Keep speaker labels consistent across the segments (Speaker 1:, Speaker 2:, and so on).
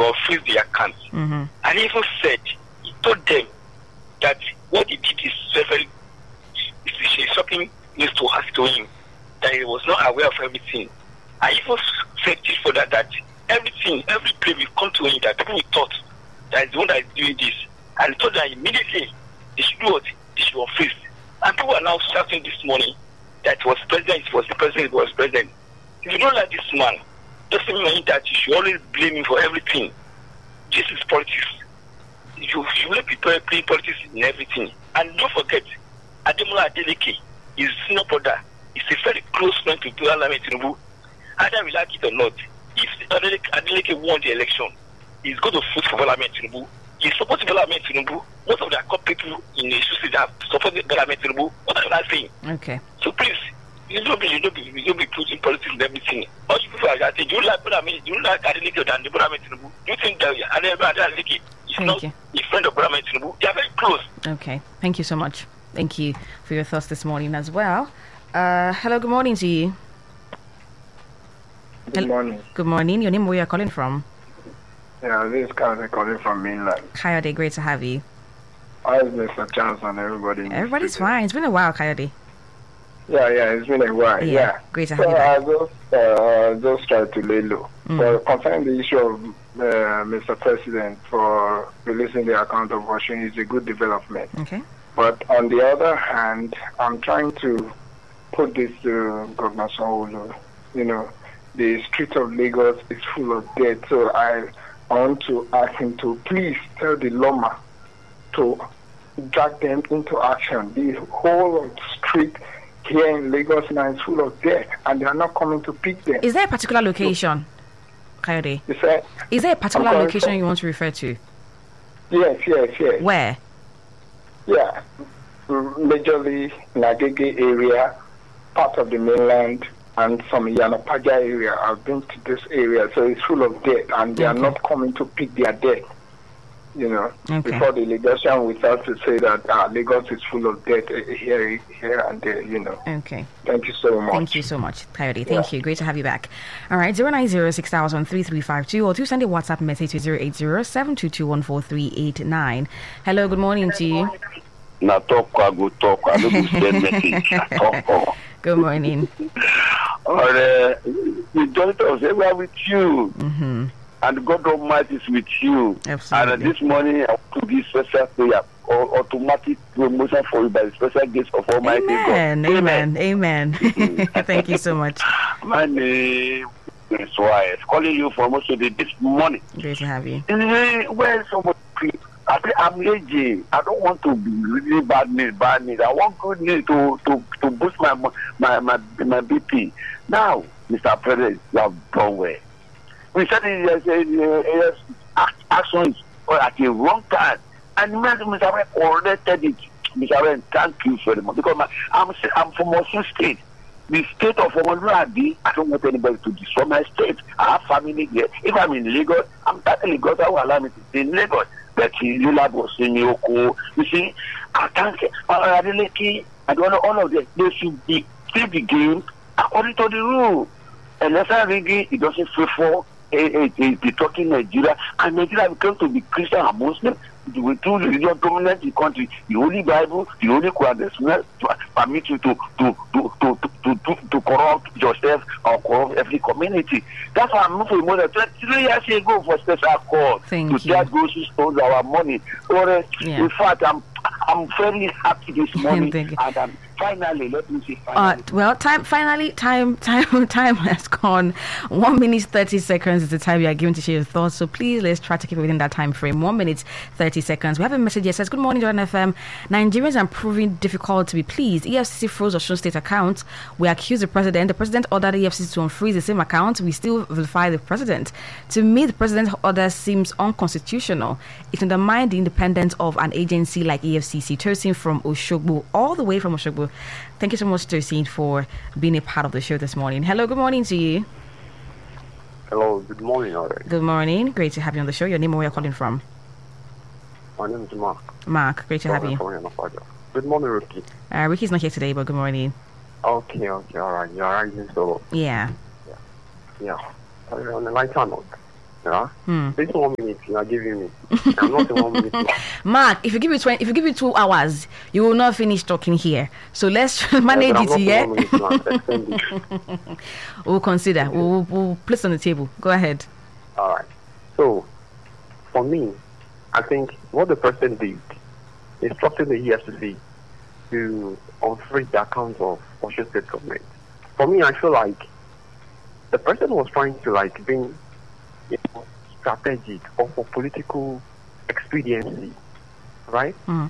Speaker 1: unfreeze the account. And he even said, he told them that what he did is very shocking news to us to him, that he was not aware of everything. I even said this for that everything, every play will come to him, that people thought that is the one that is doing this. And he told them immediately they should do what? They should unfreeze. And people are now shouting this morning that was president, it was the president, it was president. If you don't like this man, doesn't mean that you should always blame him for everything. This is politics. You let people play politics in everything. And don't forget, Ademola Adeleke, his senior brother, is a very close friend to Bola Ahmed Tinubu. Either we like it or not, if Adeleke won the election, he's going to vote for Bola Ahmed Tinubu. He supports Bola Ahmed Tinubu. Most of the people in the society that support Bola Ahmed Tinubu. What are they saying?
Speaker 2: Okay.
Speaker 1: So please, you don't be putting politics in everything. All you people are saying, do you like Bola Ahmed? Do you like Adeleke than Bola Ahmed Tinubu? Do you think that Adeleke is not a friend of Bola Ahmed Tinubu? They are very close.
Speaker 2: Okay. Thank you so much. Thank you for your thoughts this morning as well. Hello, good morning to you.
Speaker 3: Good morning.
Speaker 2: Good morning. Your name, where you're calling from?
Speaker 3: Yeah, this is Kayode calling from mainland.
Speaker 2: Kayode, great to have you.
Speaker 3: How is Mr. Charles and everybody?
Speaker 2: Everybody's fine. It's been a while, Kayode.
Speaker 3: Yeah, it's been a while. Yeah.
Speaker 2: Great to have you back.
Speaker 3: I just tried to lay low. But concerning the issue of Mr. President for releasing the account of Washington is a good development.
Speaker 2: Okay.
Speaker 3: But on the other hand, I'm trying to put this to Governor Sanwo-Olu. You know, the street of Lagos is full of debt, so I want to ask him to please tell the lawman to drag them into action. The whole street here in Lagos now is full of debt, and they are not coming to pick them.
Speaker 2: Is there a particular location, Kayode? Is there a particular location you want to refer to?
Speaker 3: Yes.
Speaker 2: Where?
Speaker 3: Yeah, majorly Nagege area, part of the mainland, and some Yanapaja area. I've been to this area, so it's full of debt, and they are not coming to pick their debt. You know, before the legislation, we start to say that Lagos is full of debt here and there, you know.
Speaker 2: Okay.
Speaker 3: Thank you so much.
Speaker 2: Thank you so much, Coyote. Thank you. Great to have you back. All right, 090-6000-3352 or to send a WhatsApp message to 080-722-14389. Hello, good morning to you. Good morning.
Speaker 4: The doctors, they were with you. And God Almighty is with you.
Speaker 2: Absolutely.
Speaker 4: And this morning, I want to give special prayer or automatic promotion for you by the special grace of Almighty God.
Speaker 2: Amen. Thank you so much.
Speaker 4: My name is Wise, calling you from also this morning.
Speaker 2: Great to have you.
Speaker 4: Where someone I'm lazy. I don't want to be really bad news. I want good news to boost my BP. Now, Mr. President, you have done well. We said actions at the wrong time, and Mr. Ren corrected it. Mr. Ren, thank you very much, because I'm from Osun State. The state of Omoluabi, I don't want anybody to destroy my state. I have family here. If I'm in Lagos, I'm telling Lagos, I will allow me to stay in Lagos. But you see, I thank Adeleke and all of them. They should play the game according to the rule. Unless I really, it doesn't favor the talking Nigeria, and Nigeria becomes to be Christian and Muslim. The two religions dominate the country. The Holy Bible, the Holy Quran, permit you to corrupt yourself or corrupt every community. That's why I'm moving more than 23 years ago for special court to take those who stole our money. In fact, I'm very happy this morning, and finally, let me say finally.
Speaker 2: Well, time has gone. 1 minute 30 seconds is the time you are given to share your thoughts. So please, let's try to keep it within that time frame. 1 minute 30 seconds. We have a message here that says, "Good morning, Jordan FM. Nigerians are proving difficult to be pleased. EFCC froze Osun State accounts. We accuse the president. The president ordered EFCC to unfreeze the same account. We still vilify the president. To me, the president's order seems unconstitutional. It undermines the independence of an agency like EFCC." Tosin from Oshogbo, all the way from Oshogbo. Thank you so much, Tosin, for being a part of the show this morning. Hello, good morning to you.
Speaker 5: Hello, good morning, alright.
Speaker 2: Good morning. Great to have you on the show. Your name and where you're calling from?
Speaker 5: My name is Mark.
Speaker 2: Mark, great to have you.
Speaker 5: Good morning, Ricky.
Speaker 2: Ricky's not here today, but good morning.
Speaker 5: Okay, alright. You're right, so.
Speaker 2: Yeah.
Speaker 5: On the lighter note, Yeah? This 1 minute you are giving me. I'm not in 1 minute.
Speaker 2: Mark, if you give it 2 hours, you will not finish talking here. So let's manage it here. We'll consider. We'll place on the table. Go ahead.
Speaker 5: All right. So, for me, I think what the president did, instructing the EFCC to unfreeze the accounts of Osun State government. For me, I feel like the president was trying to bring strategic or for political expediency, right? No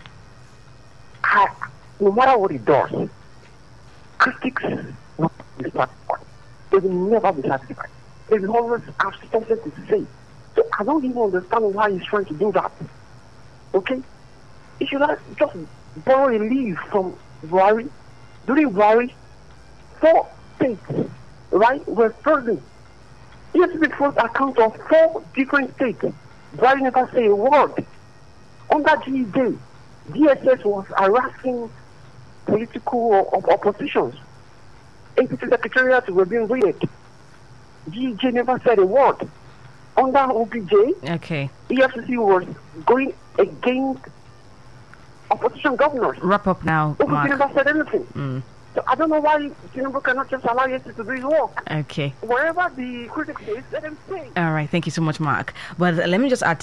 Speaker 5: matter what he does, critics will be satisfied. They will never be satisfied. They will always have something to say. So I don't even understand why he's trying to do that. Okay? He should just borrow a leaf from Buhari. During Buhari, 4 states, right, were frozen. He has to be first account of 4 different states. Buhari never say a word. Under GEJ, DSS was harassing political oppositions. APC secretariat were being raided. GEJ never said a word. Under OPJ, EFCC was going against opposition governors.
Speaker 2: Wrap up now,
Speaker 5: OPJ never said anything. So I don't know why Tinubu cannot just allow EFCC to do his work.
Speaker 2: Okay.
Speaker 5: Wherever the critics say, let them say.
Speaker 2: All right, thank you so much, Mark. But let me just react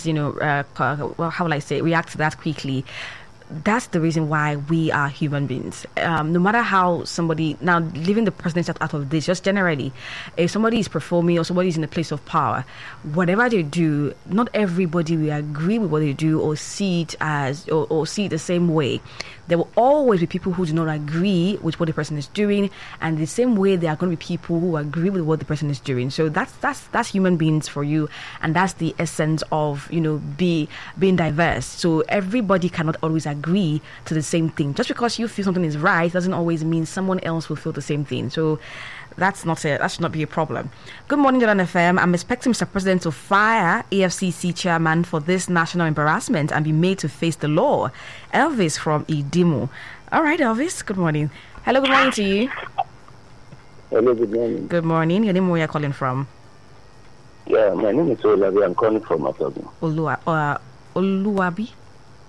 Speaker 2: to that quickly. That's the reason why we are human beings. No matter how somebody, now leaving the president out of this, just generally, if somebody is performing or somebody is in a place of power, whatever they do, not everybody will agree with what they do or see it as or see it the same way. There will always be people who do not agree with what the person is doing, and the same way there are going to be people who agree with what the person is doing. So that's human beings for you, and that's the essence of being diverse. So everybody cannot always agree to the same thing. Just because you feel something is right doesn't always mean someone else will feel the same thing. So that should not be a problem. Good morning, Jordan FM. I'm expecting Mr. President to fire EFCC chairman for this national embarrassment and be made to face the law. Elvis from Idimo. All right, Elvis, good morning. Hello, good morning to you.
Speaker 6: Hello, good morning.
Speaker 2: Good morning. Your name, where you're calling from?
Speaker 6: Yeah, my name is Oluwabi. I'm calling from Atogun.
Speaker 2: Oluwabi?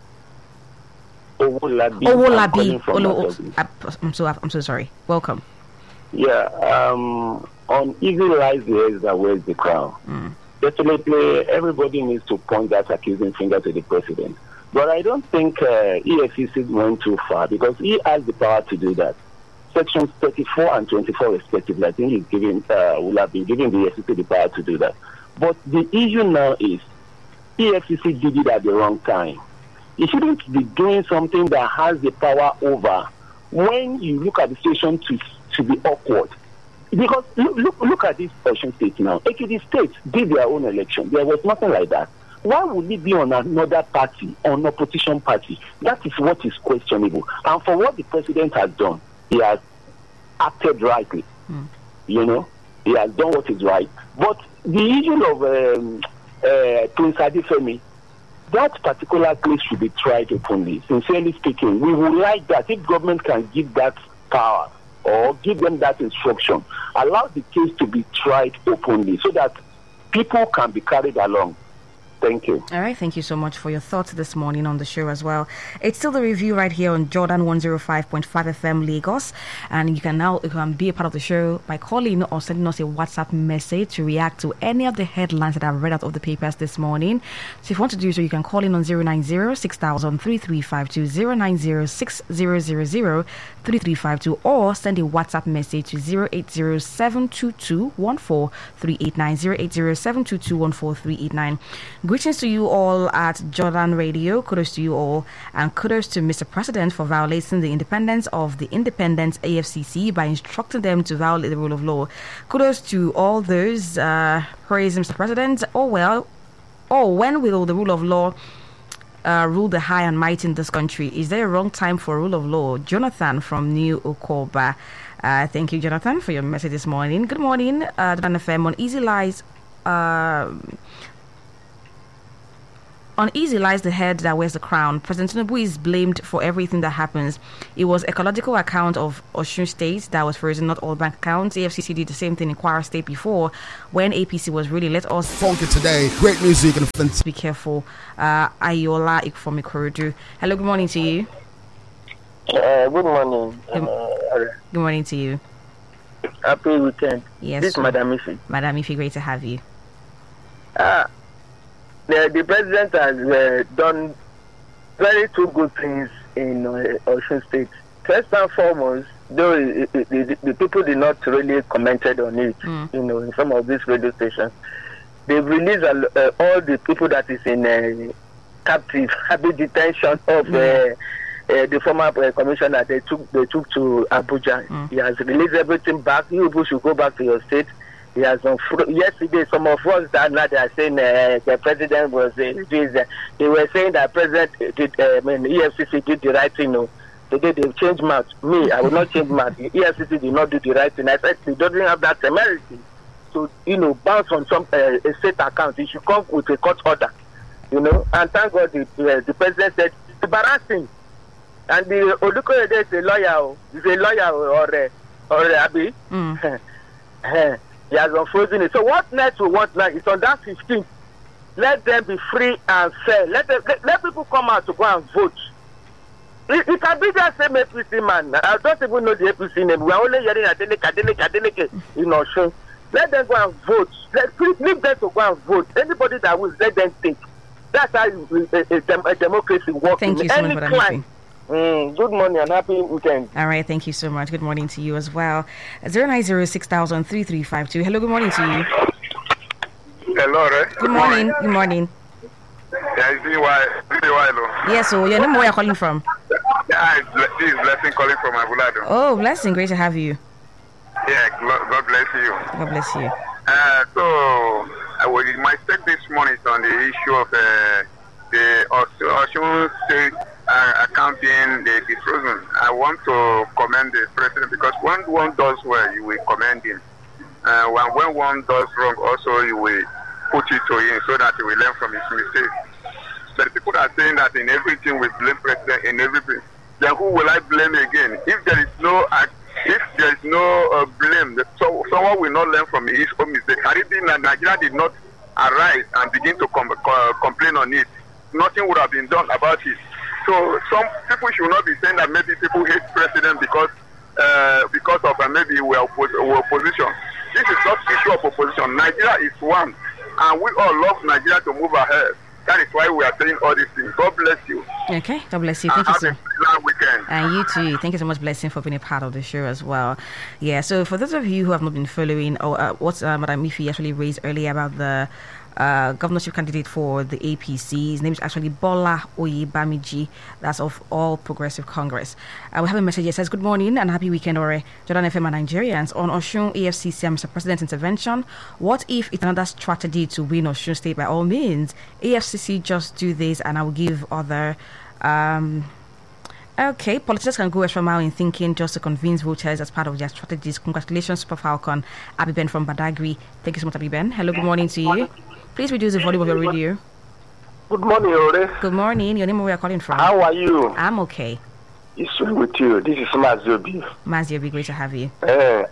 Speaker 6: Owolabi.
Speaker 2: I'm so sorry. Welcome.
Speaker 6: Yeah, on easy lies the heads that wears the crown. Definitely, everybody needs to point that accusing finger to the president. But I don't think EFCC went too far because he has the power to do that. Sections 34 and 24 respectively, I think will have been giving the EFCC the power to do that. But the issue now is EFCC did it at the wrong time. He shouldn't be doing something that has the power over when you look at the situation to be awkward. Because look at this Osun State now. Ekiti State did their own election. There was nothing like that. Why would it be on another party, on opposition party? That is what is questionable. And for what the president has done, he has acted rightly. He has done what is right. But the issue of Prince Adefemi, that particular case should be tried openly. Sincerely speaking, we would like that if government can give that power or give them that instruction, allow the case to be tried openly so that people can be carried along. Thank you.
Speaker 2: All right. Thank you so much for your thoughts this morning on the show as well. It's still the review right here on Jordan 105.5 FM Lagos. And you can be a part of the show by calling or sending us a WhatsApp message to react to any of the headlines that I've read out of the papers this morning. So if you want to do so, you can call in on 090-6000-3352, 090-6000-3352, or send a WhatsApp message to 080-722-14389, 080-722-14389. Greetings to you all at Jordan Radio. Kudos to you all, and kudos to Mr. President for violating the independence of the independent AFCC by instructing them to violate the rule of law. Kudos to all those praise Mr. President. When will the rule of law rule the high and mighty in this country? Is there a wrong time for rule of law? Jonathan from New Okoba. Thank you, Jonathan, for your message this morning. Good morning, Jordan FM. On Easy Lies. uneasy lies the head that wears the crown. President Tinubu is blamed for everything that happens. It was ecological account of Osun State that was frozen, not all bank accounts. AFCC did the same thing in Kwara State before when APC was really let us
Speaker 7: funky today. Great music and fancy.
Speaker 2: Be careful. Ayola from Ikorodu. Hello, good morning to you.
Speaker 8: Good morning.
Speaker 2: Good morning to you.
Speaker 8: Happy weekend.
Speaker 2: Yes.
Speaker 8: This is Madam Ifi.
Speaker 2: Madam Ifi, great to have you.
Speaker 8: The president has done very two good things in Osun State. First and foremost, though the people did not really commented on it, in some of these radio stations, they've released all the people that is in captive, habit detention of the former commissioner. They took to Abuja. He has released everything back. You people should go back to your state. He has yesterday, some of us that now they are saying the president was they were saying that president did EFCC did the right thing. Today they've changed mouth. Me, I will not change mouth. The EFCC did not do the right thing. I said he doesn't have that temerity to bounce on some a state account. He should come with a court order. And thank God the president said it's embarrassing. And the Olukoyede is a lawyer. He's a lawyer or Abi. He has unfrozen it. So what next we want now is on that 15th. Let them be free and fair. Let people come out to go and vote. It can be the same APC man. I don't even know the APC name. We are only hearing Adeleke in Osun. Let them go and vote. Leave them to go and vote. Anybody that will, let them take. That's how a democracy works.
Speaker 2: Thank you so much for that.
Speaker 8: Good morning and happy weekend.
Speaker 2: All right, thank you so much. Good morning to you as well. 09060003352. Hello, good morning to you.
Speaker 9: Hello, Ray.
Speaker 2: Good morning. Good morning.
Speaker 9: Yeah, it's
Speaker 2: yes, so your name, where you're calling from?
Speaker 9: Yeah, this is Blessing calling from Abulado.
Speaker 2: Oh, Blessing, great to have you.
Speaker 9: Yeah, God bless you.
Speaker 2: God bless you.
Speaker 9: My stake this morning is on the issue of the Osun State accounting the frozen. I want to commend the president because when one does well, you will commend him. When one does wrong, also you will put it to him so that he will learn from his mistakes. But people are saying that in everything we blame president, in everything. Then who will I blame again? If there is no blame, so someone will not learn from his own mistake. Had it been that Nigeria did not arise and begin to complain on it, nothing would have been done about it. So some people should not be saying that maybe people hate president because of maybe we are opposition. This is not issue of opposition. Nigeria is one, and we all love Nigeria to move ahead. That is why we are saying all these things. God bless you.
Speaker 2: Okay, God bless you. Thank you so much.
Speaker 9: Have a weekend.
Speaker 2: And you too. Thank you so much, Blessing, for being a part of the show as well. Yeah, so for those of you who have not been following what Madam Ifi actually raised earlier about the governorship candidate for the APC. His name is actually Bola Oyebamiji. That's of All Progressive Congress. We have a message here. It says, good morning and happy weekend, Ore. Jordan FM and Nigerians. On Osun AFCC and Mr. President's intervention, what if it's another strategy to win Osun State? By all means, AFCC just do this and I will give other... Okay, politicians can go extra mile in thinking just to convince voters as part of their strategies. Congratulations, Super Falcon. Abiben from Badagry. Thank you so much, Abiben. Hello, good morning to you. Please reduce the volume of your radio.
Speaker 8: Good morning, Ore.
Speaker 2: Good morning. Your name and where you're calling from?
Speaker 8: How are you?
Speaker 2: I'm okay.
Speaker 8: It's well with you. This is Maziobi.
Speaker 2: Maziobi, great to have you.
Speaker 8: The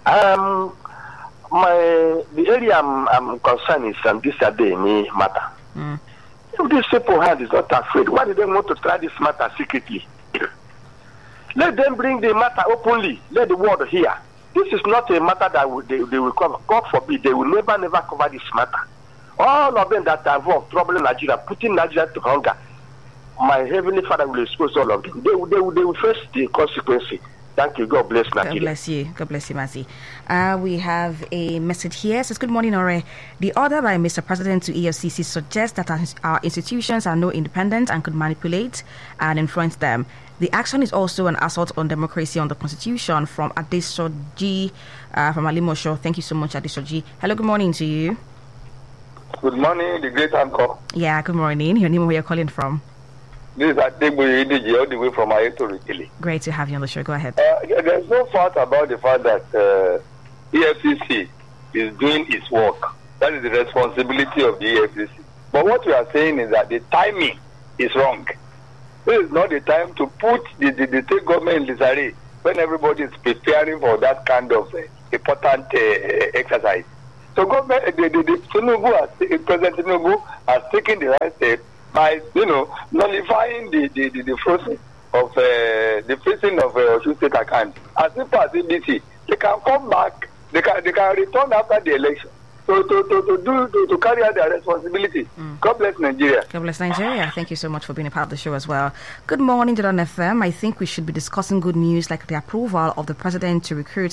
Speaker 8: area I'm concerned is this Adeni matter. If these people hand is not afraid, why do they want to try this matter secretly? Let them bring the matter openly. Let the world hear. This is not a matter that they will cover. God forbid, they will never cover this matter. All of them that are involved, troubling Nigeria, putting Nigeria to hunger, my heavenly Father will expose all of them. They will face the consequences. Thank you. God bless Nigeria.
Speaker 2: God bless you. God bless you, Mazi. We have a message here. It says, good morning, Ore. The order by Mr. President to EFCC suggests that our institutions are not independent and could manipulate and influence them. The action is also an assault on democracy, on the Constitution. From Adesoji, from Alimosho. Thank you so much, Adesoji. Hello, good morning to you.
Speaker 9: Good morning, the great anchor.
Speaker 2: Yeah, good morning. Your name and where you're calling from?
Speaker 9: This is Adegboye Idiji, all the way from Ayetoro Ikele.
Speaker 2: Great to have you on the show. Go ahead.
Speaker 9: There's no fault about the fact that EFCC is doing its work. That is the responsibility of the EFCC.
Speaker 3: But what we are saying is that the timing is wrong. This is not the time to put the state government in disarray when everybody is preparing for that kind of important exercise. So government, President Tinubu has taken the right step by, nullifying the freezing of Osun State account. As simple as ABC, they can come back, they can return after the election. To carry out their responsibility. God bless Nigeria.
Speaker 2: God bless Nigeria. Thank you so much for being a part of the show as well. Good morning, Jordan FM. I think we should be discussing good news like the approval of the president to recruit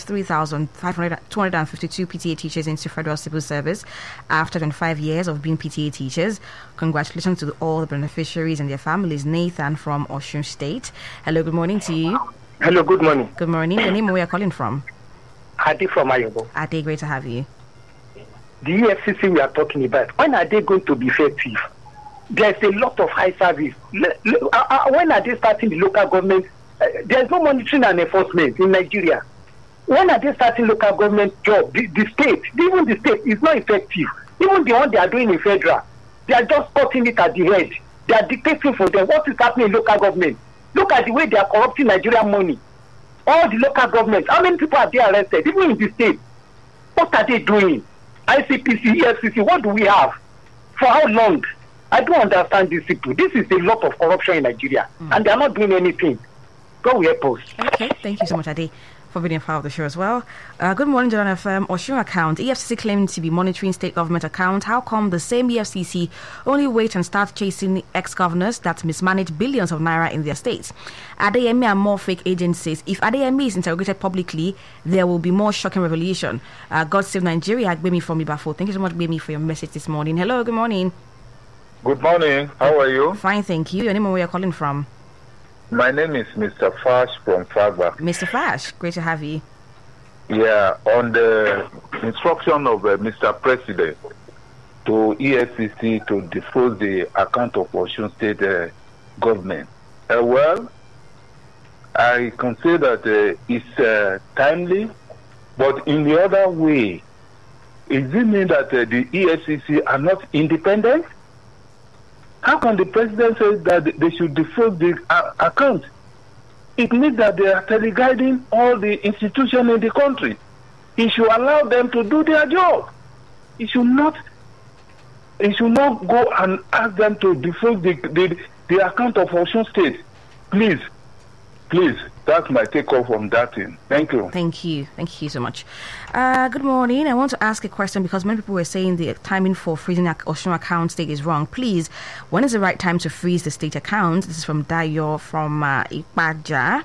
Speaker 2: 3,252 PTA teachers into federal civil service after 25 years of being PTA teachers. Congratulations to all the beneficiaries and their families. Nathan from Osun State. Hello, good morning to you.
Speaker 10: Hello, good morning.
Speaker 2: Good morning. Your name and where you're calling from?
Speaker 10: Adi from Ayobo.
Speaker 2: Adi, great to have you.
Speaker 10: The EFCC we are talking about, when are they going to be effective? There's a lot of high service. When are they starting the local government? There's no monitoring and enforcement in Nigeria. When are they starting local government job? The state, even the state is not effective. Even the one they are doing in federal, they are just cutting it at the head. They are dictating for them what is happening in local government. Look at the way they are corrupting Nigerian money. All the local governments, how many people are they arrested? Even in the state, what are they doing? ICPC, EFCC, what do we have? For how long? I don't understand these people. This is a lot of corruption in Nigeria, and they are not doing anything. God will help us.
Speaker 2: Okay, thank you so much, Adi, for being a part of the show as well. Good morning, Jordan FM. Osun account. EFCC claimed to be monitoring state government account. How come the same EFCC only wait and start chasing ex-governors that mismanage billions of naira in their states? Adeyemi and more fake agencies. If Adeyemi is interrogated publicly, there will be more shocking revelation. God save Nigeria. Gbemi from Ibafo. Thank you so much, Gbemi, for your message this morning. Hello, good morning.
Speaker 11: Good morning. How are you?
Speaker 2: Fine, thank you. Your name and where you're calling from?
Speaker 11: My name is Mr. Fash from Fagba.
Speaker 2: Mr. Fash, great to have you.
Speaker 11: Yeah, on the instruction of Mr. President to EFCC to dispose the account of Osun State government. Well, I can say that it's timely, but in the other way, does it mean that the EFCC are not independent? How can the president say that they should dispose the account? It means that they are teleguiding all the institutions in the country. He should allow them to do their job. He should not go and ask them to dispose the account of Osun State. Please, that's my takeoff from that thing. Thank you.
Speaker 2: Thank you so much. Good morning. I want to ask a question because many people were saying the timing for freezing Osun account state is wrong. Please, when is the right time to freeze the state account? This is from Dayo from Ipaja.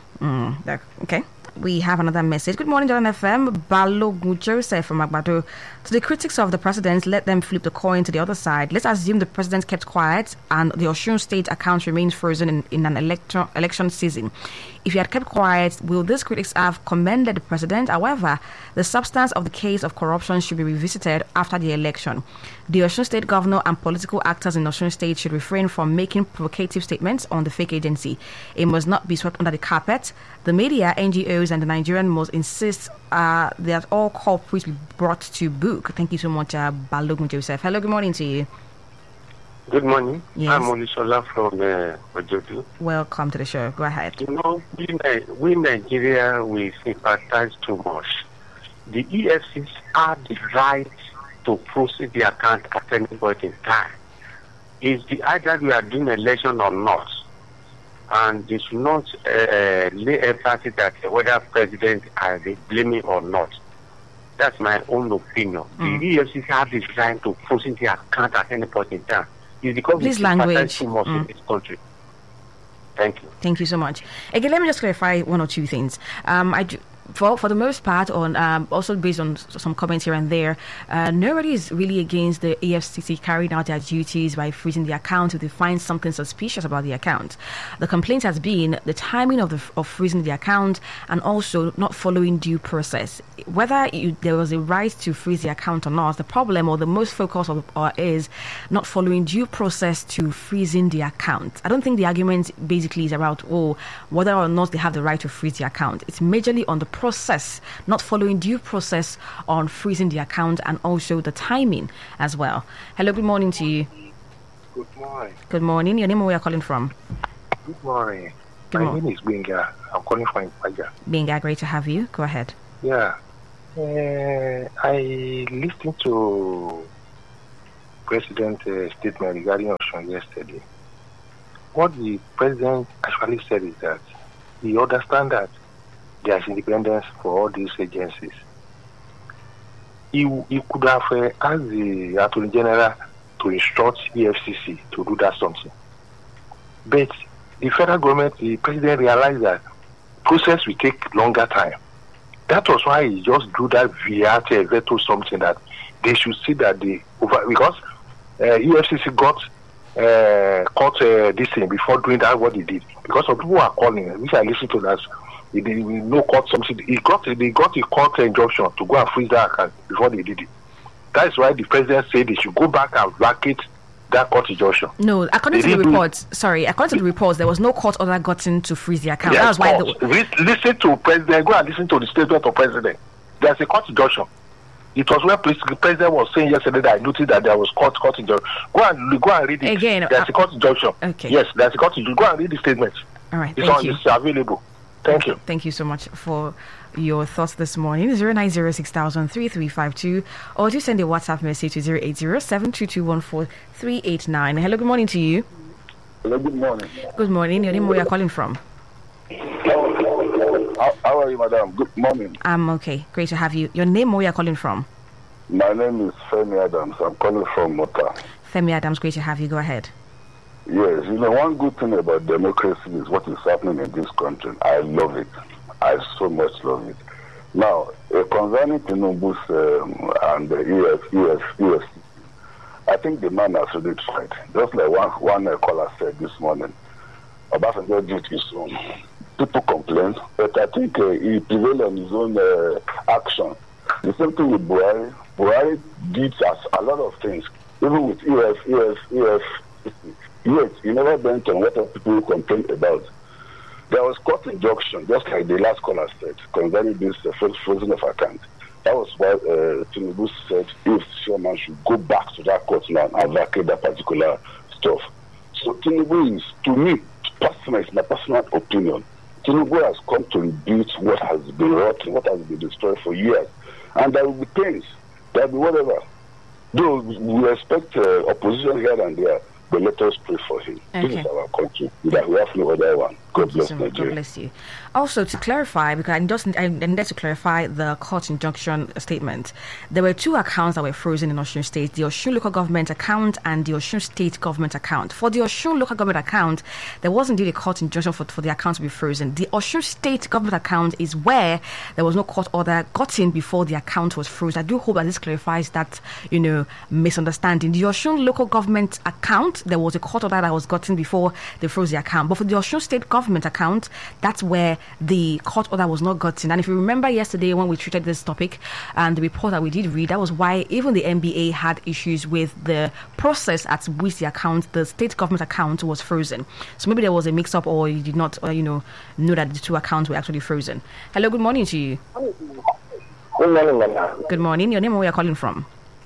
Speaker 2: Okay. We have another message. Good morning, Jordan FM. Balogun Joseph from Agbado. To the critics of the president, let them flip the coin to the other side. Let's assume the president kept quiet and the Osun State account remains frozen in an election season. If he had kept quiet, will these critics have commended the president? However, the substance of the case of corruption should be revisited after the election. The Osun State governor and political actors in Osun State should refrain from making provocative statements on the fake agency. It must not be swept under the carpet. The media, NGOs, and the Nigerian must insist that all culprits be brought to book. Thank you so much, Balogun Joseph. Hello, good morning to you.
Speaker 12: Good morning.
Speaker 2: Yes.
Speaker 12: I'm Onisola from Ojodu.
Speaker 2: Welcome to the show. Go ahead.
Speaker 12: You know, we Nigeria, we sympathize too much. The EFCC have the right to proceed the account at any point in time. Is the either we are doing election or not, and they should not lay emphasis that whether president are they blaming or not. That's my own opinion. The EFCC have the right to proceed the account at any point in time. It's because
Speaker 2: this
Speaker 12: we
Speaker 2: language
Speaker 12: too much in this country. Thank you.
Speaker 2: Thank you so much. Again, let me just clarify one or two things. For the most part, on also based on some comments here and there, nobody is really against the EFCC carrying out their duties by freezing the account if they find something suspicious about the account. The complaint has been the timing of freezing the account and also not following due process. Whether there was a right to freeze the account or not, the problem or the most focus is not following due process to freezing the account. I don't think the argument basically is about whether or not they have the right to freeze the account. It's majorly on the process, not following due process on freezing the account and also the timing as well. Hello, good morning to you.
Speaker 13: Good morning.
Speaker 2: Good morning. Your name and where you're calling from?
Speaker 13: Good morning.
Speaker 2: My
Speaker 13: name is Benga. I'm calling from Ipaja.
Speaker 2: Benga, great to have you. Go ahead.
Speaker 13: Yeah. I listened to President's statement regarding Osun yesterday. What the President actually said is that he understands that there is independence for all these agencies. He could have asked the Attorney General to instruct EFCC to do that something. But the federal government, the President realized that process will take longer time. That was why he just do that veto something that they should see that they over, because EFCC got caught this thing before doing that what he did. Because some people are calling, which I listen to that he no court something. They got a court injunction to go and freeze that account before they did it. That is why the President said they should go back and vacate that court injunction.
Speaker 2: No, according to the reports, there was no court order gotten to freeze the account. Yes, that was why
Speaker 13: listen to President, go and listen to the statement of President. There's a court injunction. It was where the President was saying yesterday that I noticed that there was court injunction. Go and read it.
Speaker 2: Again,
Speaker 13: there's a court injunction.
Speaker 2: Okay.
Speaker 13: Yes, there's a court injunction. Go and read the statement.
Speaker 2: All right,
Speaker 13: It's available. Thank you.
Speaker 2: Thank you so much for your thoughts this morning. 0906-3352, or do send a WhatsApp message to 080-722-14389. Hello, good morning to you.
Speaker 14: Hello, good morning.
Speaker 2: Good morning. Your name, where you are calling from?
Speaker 14: How are you, madam? Good morning.
Speaker 2: I'm okay. Great to have you. Your name, where you are calling from?
Speaker 14: My name is Femi Adams. I'm calling from Mota.
Speaker 2: Femi Adams, great to have you. Go ahead.
Speaker 14: Yes, one good thing about democracy is what is happening in this country. I love it. I so much love it. Now, concerning Tinubu's and the EFCC, I think the man has really tried. Just like one caller said this morning, Obasanjo did his own. People complain, but I think he prevailed on his own action. The same thing with Buhari. Buhari did a lot of things, even with EFCC. Yet, he never went on what people complain about. There was court injunction, just like the last caller said, concerning this freezing of account. That was why Tinubu said if Chairman should go back to that court now and vacate that particular stuff. So Tinubu is, to me, personally, it's my personal opinion, Tinubu has come to rebuild what has been rotten, what has been destroyed for years. And there will be pains, there will be whatever. Though we expect opposition here and there, but let us pray for him.
Speaker 2: Okay.
Speaker 14: This is our country. We have no other one. God bless Nigeria.
Speaker 2: God bless you. Also, to clarify, because I needed to clarify the court injunction statement, there were two accounts that were frozen in Osun State, the Osun local government account and the Osun State government account. For the Osun local government account, there was indeed a court injunction for the account to be frozen. The Osun State government account is where there was no court order gotten before the account was frozen. I do hope that this clarifies that, misunderstanding. The Osun local government account, there was a court order that was gotten before they froze the account. But for the Osun State government account, that's where the court order was not gotten. And if you remember yesterday when we treated this topic and the report that we did read, that was why even the NBA had issues with the process at which the state government account was frozen. So maybe there was a mix-up, or you did not, know that the two accounts were actually frozen. Hello, good morning to you.
Speaker 15: Good morning, madam.
Speaker 2: Good morning. Your name and where you're calling from?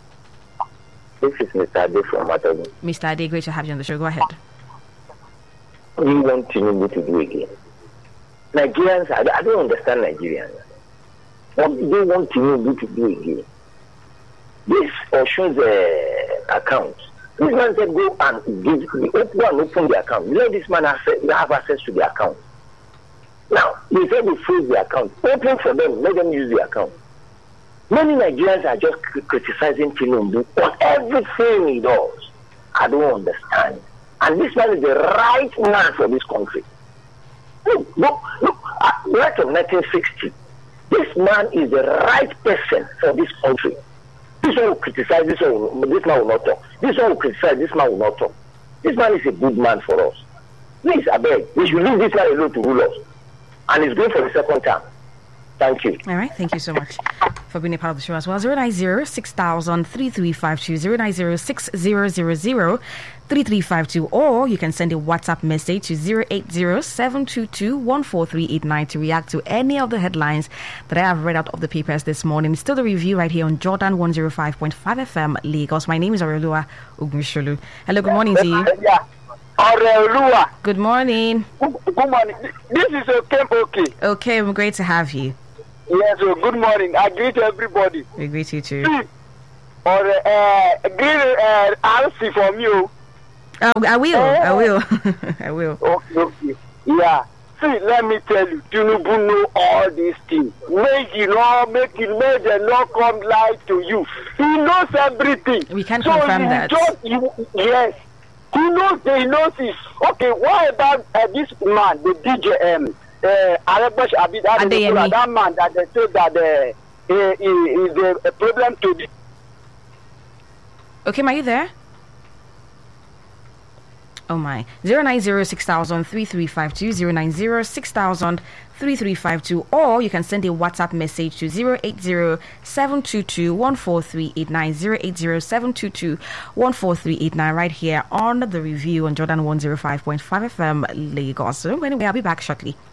Speaker 15: This is Mr. Ade from Matagun.
Speaker 2: Mr. Ade, great to have you on the show. Go ahead.
Speaker 15: What do you want Tinubu to do again? Nigerians, I don't understand Nigerians. What do they want Tinubu to do again? This Osun's account. This man said go and open the account. Let this man have access to the account. Now, they said they freeze the account. Open for them, let them use the account. Many Nigerians are just criticizing Tinubu on everything he does. I don't understand. And this man is the right man for this country. Look, right of 1960, this man is the right person for this country. This one will criticize, this man will not talk. This one will criticize, this man will not talk. This man is a good man for us. Please, I beg, we should leave this man alone to rule us. And he's going for the second term. Thank you.
Speaker 2: All right, thank you so much for being a part of the show as well. 090-6000-3352, 090-6000-3352, or you can send a WhatsApp message to 080-722-14389 to react to any of the headlines that I have read out of the papers this morning. It's still the review right here on Jordan 105.5 FM Lagos. My name is Aurelua Ogunsholu. Hello, good morning to you.
Speaker 16: Aurelua.
Speaker 2: Good morning.
Speaker 16: Good morning. This is okay.
Speaker 2: Okay, I'm great to have you.
Speaker 16: Yes, good morning. I greet everybody.
Speaker 2: We greet you too.
Speaker 16: Greet RC from you.
Speaker 2: I will. I will.
Speaker 16: Okay. Yeah. See, let me tell you, Tinubu know all these things. Make them not come lie to you. He knows everything.
Speaker 2: We can confirm that.
Speaker 16: Yes. He knows it. Okay, what about this man, the DJM? Arabash Abid, that man that they said that is a problem to the.
Speaker 2: Okay, are you there? Oh my. 090-6000-3352, 090-6000-3352, or you can send a WhatsApp message to 080-722-14389, 080-722-14389 right here on The Review on Jordan 105.5 FM Lagos. So anyway, I'll be back shortly.